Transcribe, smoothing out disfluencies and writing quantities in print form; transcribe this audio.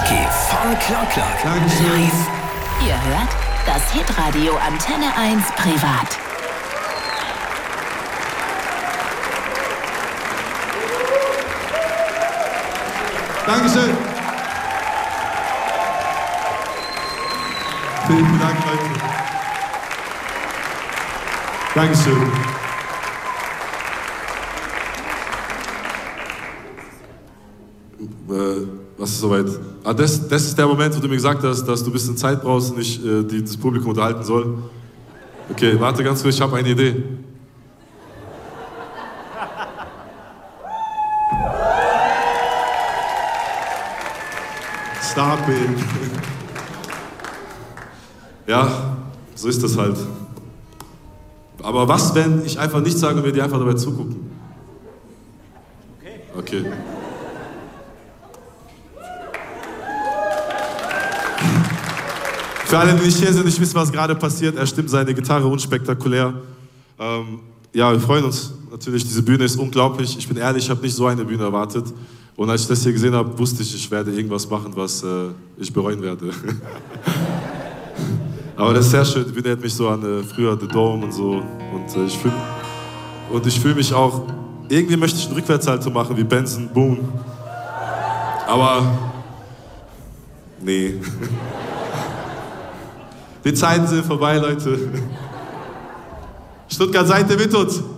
Karaoke von Clock Clock. Live. Ihr hört das Hitradio Antenne 1 Privat. Dankeschön. Vielen Dank, Leute. Dankeschön. Was ist soweit? Das ist der Moment, wo du mir gesagt hast, dass du ein bisschen Zeit brauchst und ich das Publikum unterhalten soll. Okay, warte ganz kurz, ich habe eine Idee. Stop it. Ja, so ist das halt. Aber was, wenn ich einfach nichts sage und wir dir einfach dabei zugucken? Okay. Für alle, die nicht hier sind, nicht wissen, was gerade passiert, er stimmt seine Gitarre unspektakulär. Ja, wir freuen uns natürlich, diese Bühne ist unglaublich. Ich bin ehrlich, ich habe nicht so eine Bühne erwartet. Und als ich das hier gesehen habe, wusste ich, ich werde irgendwas machen, was ich bereuen werde. Aber das ist sehr schön, die Bühne hat mich so an früher The Dome und so. Und ich fühle mich auch, irgendwie möchte ich einen Rückwärtssalto machen wie Benson Boone. Aber, nee. Die Zeiten sind vorbei, Leute. Stuttgart, seid ihr mit uns?